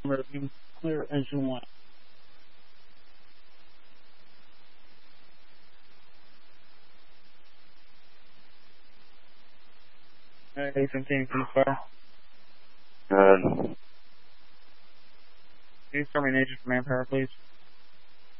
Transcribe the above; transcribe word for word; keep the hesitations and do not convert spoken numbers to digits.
Remember, being clear engine one. Alright, Ethan, can you please fire? Good. Can you start me an agent for manpower, please?